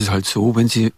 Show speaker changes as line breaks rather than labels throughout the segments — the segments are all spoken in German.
es halt so,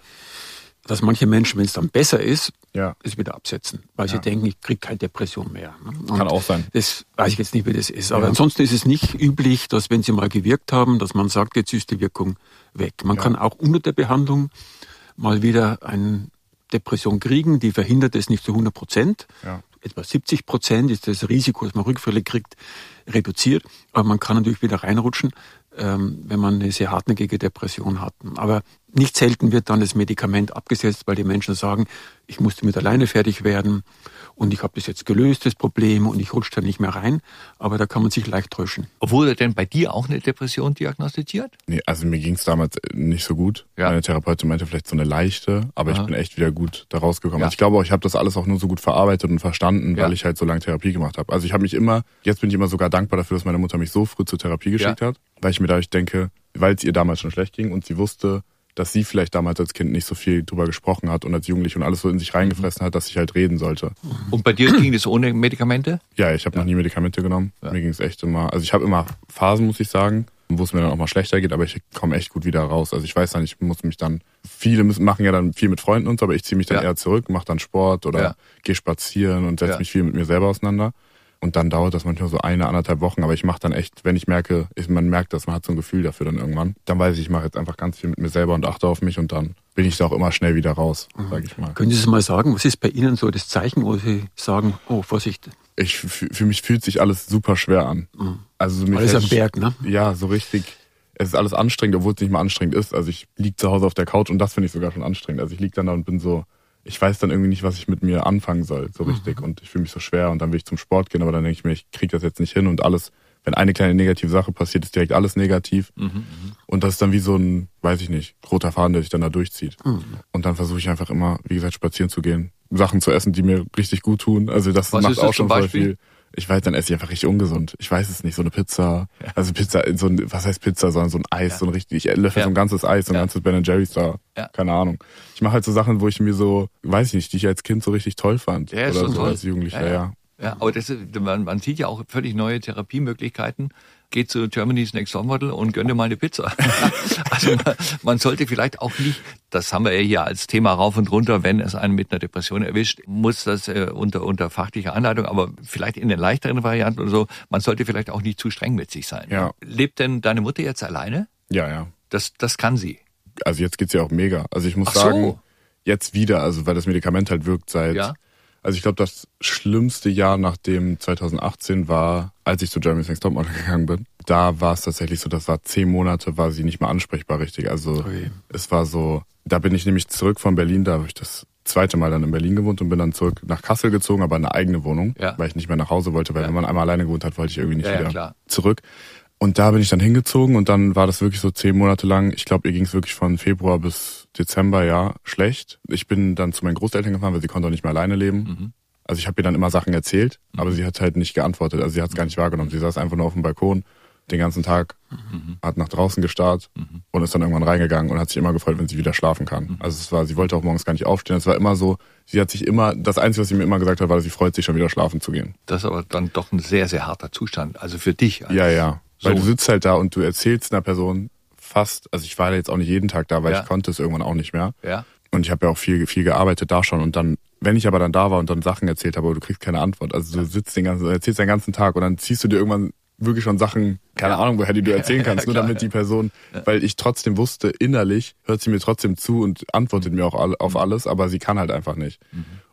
dass manche Menschen, wenn es dann besser ist,
ja,
es wieder absetzen, weil sie denken, ich kriege keine Depression mehr. Und
kann auch sein.
Das weiß ich jetzt nicht, wie das ist. Aber ansonsten ist es nicht üblich, dass wenn sie mal gewirkt haben, dass man sagt, jetzt ist die Wirkung weg. Man kann auch unter der Behandlung mal wieder eine Depression kriegen, die verhindert es nicht zu 100%.
Ja.
Etwa 70% ist das Risiko, dass man Rückfälle kriegt, reduziert. Aber man kann natürlich wieder reinrutschen, wenn man eine sehr hartnäckige Depression hat. Aber nicht selten wird dann das Medikament abgesetzt, weil die Menschen sagen, ich musste mit alleine fertig werden und ich habe das jetzt gelöst, das Problem, und ich rutsche da nicht mehr rein. Aber da kann man sich leicht täuschen.
Wurde denn bei dir auch eine Depression diagnostiziert?
Nee, also mir ging es damals nicht so gut.
Ja.
Meine Therapeutin meinte vielleicht so eine leichte, aber ich bin echt wieder gut da rausgekommen.
Ja.
Also ich glaube auch, ich habe das alles auch nur so gut verarbeitet und verstanden, weil ich halt so lange Therapie gemacht habe. Also ich habe jetzt bin ich immer sogar dankbar dafür, dass meine Mutter mich so früh zur Therapie geschickt hat, weil ich mir dadurch denke, weil es ihr damals schon schlecht ging und sie wusste, dass sie vielleicht damals als Kind nicht so viel drüber gesprochen hat und als Jugendliche und alles so in sich reingefressen hat, dass ich halt reden sollte.
Und bei dir ging es ohne Medikamente?
Ja, ich habe noch nie Medikamente genommen. Ja. Mir ging es echt immer, also ich habe immer Phasen, muss ich sagen, wo es mir dann auch mal schlechter geht, aber ich komme echt gut wieder raus. Also ich weiß dann, ich muss mich dann, viele machen ja dann viel mit Freunden und so, aber ich ziehe mich dann eher zurück, mache dann Sport oder gehe spazieren und setze mich viel mit mir selber auseinander. Und dann dauert das manchmal so 1-1,5 Wochen, aber ich mache dann echt, wenn ich merke, man merkt das, man hat so ein Gefühl dafür dann irgendwann, dann weiß ich mache jetzt einfach ganz viel mit mir selber und achte auf mich und dann bin ich da auch immer schnell wieder raus, sage ich mal.
Können Sie es mal sagen, was ist bei Ihnen so das Zeichen, wo Sie sagen, oh, Vorsicht?
Für mich fühlt sich alles super schwer an. Also
alles am Berg, ne?
Ja, so richtig. Es ist alles anstrengend, obwohl es nicht mal anstrengend ist. Also ich liege zu Hause auf der Couch und das finde ich sogar schon anstrengend. Also ich liege dann da und bin so, ich weiß dann irgendwie nicht, was ich mit mir anfangen soll, so richtig. Und ich fühle mich so schwer und dann will ich zum Sport gehen, aber dann denke ich mir, ich kriege das jetzt nicht hin und alles, wenn eine kleine negative Sache passiert, ist direkt alles negativ. Und das ist dann wie so ein, weiß ich nicht, roter Faden, der sich dann da durchzieht. Und dann versuche ich einfach immer, wie gesagt, spazieren zu gehen, Sachen zu essen, die mir richtig gut tun. Also das macht auch schon voll viel. Ich weiß, dann esse ich einfach richtig ungesund. Ich weiß es nicht, so eine Pizza. Ja. Also Pizza, was heißt Pizza, sondern so ein Eis, so ein richtig, ich löffel so ein ganzes Eis, so ein ganzes Ben & Jerry's da. Ja. Keine Ahnung. Ich mache halt so Sachen, wo ich mir so, weiß ich nicht, die ich als Kind so richtig toll fand.
Ja,
oder so
toll.
als Jugendlicher, ja.
Ja, aber man sieht ja auch völlig neue Therapiemöglichkeiten. Geht zu Germany's Next Topmodel und gönn dir mal eine Pizza. Also man sollte vielleicht auch nicht, das haben wir ja hier als Thema rauf und runter, wenn es einen mit einer Depression erwischt, muss das unter fachlicher Anleitung, aber vielleicht in den leichteren Varianten oder so, man sollte vielleicht auch nicht zu streng mit sich sein.
Ja.
Lebt denn deine Mutter jetzt alleine?
Ja.
Das kann sie.
Also jetzt geht's ja auch mega. Also ich muss sagen, jetzt wieder, also weil das Medikament halt wirkt seit... Also ich glaube, das schlimmste Jahr nach dem 2018 war, als ich zu Germany's Next Topmodel gegangen bin. Da war es tatsächlich so, das war 10 Monate, war sie nicht mehr ansprechbar richtig. Also es war so, da bin ich nämlich zurück von Berlin, da habe ich das zweite Mal dann in Berlin gewohnt und bin dann zurück nach Kassel gezogen, aber in eine eigene Wohnung, weil ich nicht mehr nach Hause wollte, weil wenn man einmal alleine gewohnt hat, wollte ich irgendwie nicht wieder zurück. Und da bin ich dann hingezogen und dann war das wirklich so 10 Monate lang. Ich glaube, ihr ging es wirklich von Februar bis Dezember, schlecht. Ich bin dann zu meinen Großeltern gefahren, weil sie konnte auch nicht mehr alleine leben. Also ich habe ihr dann immer Sachen erzählt, aber sie hat halt nicht geantwortet. Also sie hat es gar nicht wahrgenommen. Sie saß einfach nur auf dem Balkon den ganzen Tag, hat nach draußen gestarrt und ist dann irgendwann reingegangen und hat sich immer gefreut, wenn sie wieder schlafen kann. Also sie wollte auch morgens gar nicht aufstehen. Es war immer so, sie hat sich immer, das Einzige, was sie mir immer gesagt hat, war, dass sie freut sich, schon wieder schlafen zu gehen.
Das ist aber dann doch ein sehr, sehr harter Zustand. Also für dich.
Ja. Weil du sitzt halt da und du erzählst einer Person fast, also ich war jetzt auch nicht jeden Tag da, weil ich konnte es irgendwann auch nicht mehr.
Ja.
Und ich habe ja auch viel gearbeitet da schon und dann, wenn ich aber dann da war und dann Sachen erzählt habe, aber du kriegst keine Antwort. Also du sitzt erzählst den ganzen Tag und dann ziehst du dir irgendwann wirklich schon Sachen, keine Ahnung, woher die du erzählen kannst, nur damit die Person, weil ich trotzdem wusste, innerlich hört sie mir trotzdem zu und antwortet mir auch auf alles, aber sie kann halt einfach nicht.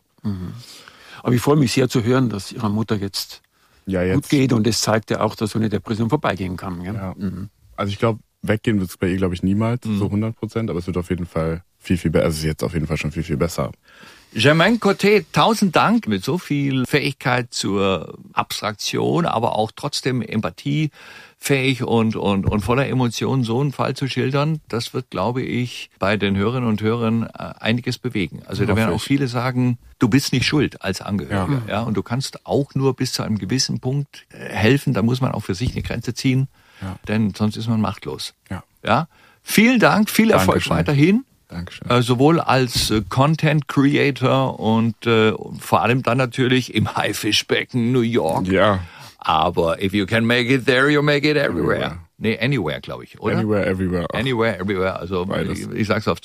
Aber ich freue mich sehr zu hören, dass Ihrer Mutter jetzt gut geht und es zeigt ja auch, dass so eine Depression vorbeigehen kann. Gell?
Ja. Also ich glaube, weggehen wird es bei ihr, glaube ich, niemals, so 100%, aber es wird auf jeden Fall viel besser. Also es ist jetzt auf jeden Fall schon viel besser.
Germain Coté, 1000 Dank mit so viel Fähigkeit zur Abstraktion, aber auch trotzdem empathiefähig und voller Emotionen so einen Fall zu schildern. Das wird, glaube ich, bei den Hörerinnen und Hörern einiges bewegen. Also da werden auch viele sagen, du bist nicht schuld als Angehöriger. Ja, und du kannst auch nur bis zu einem gewissen Punkt helfen. Da muss man auch für sich eine Grenze ziehen, denn sonst ist man machtlos. Ja? Vielen Dank, viel Erfolg weiterhin.
Dankeschön.
Sowohl als Content Creator und vor allem dann natürlich im Haifischbecken New York.
Ja.
Aber if you can make it there, you make it everywhere. Nee, anywhere, glaube ich, oder?
Anywhere, everywhere.
Anywhere, everywhere. Also ich sag's auf Deutsch.